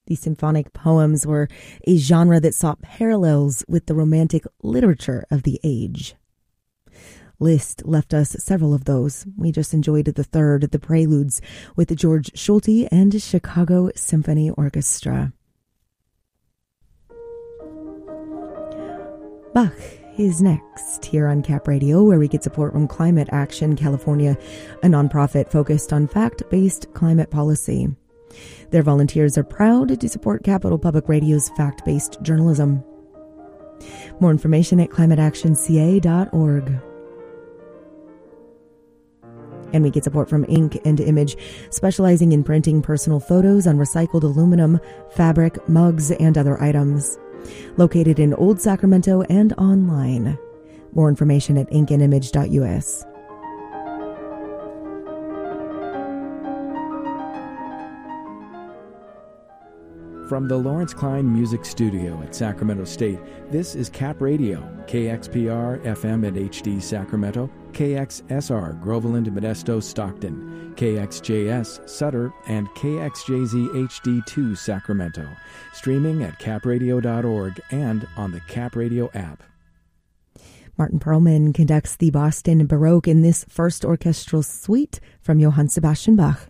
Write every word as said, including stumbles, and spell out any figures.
These symphonic poems were a genre that sought parallels with the romantic literature of the age. Liszt left us several of those. We just enjoyed the third, the Preludes, with George Schulte and Chicago Symphony Orchestra. Bach is next here on Cap Radio, where we get support from Climate Action California, a nonprofit focused on fact-based climate policy. Their volunteers are proud to support Capital Public Radio's fact-based journalism. More information at climate action c a dot org. And we get support from Ink and Image, specializing in printing personal photos on recycled aluminum, fabric, mugs, and other items. Located in Old Sacramento and online. More information at ink and image dot u s. From the Lawrence Klein Music Studio at Sacramento State, this is Cap Radio, K X P R F M and H D Sacramento, K X S R Groveland, Modesto, Stockton, K X J S Sutter, and K X J Z H D two Sacramento. Streaming at cap radio dot org and on the Cap Radio app. Martin Perlman conducts the Boston Baroque in this first orchestral suite from Johann Sebastian Bach.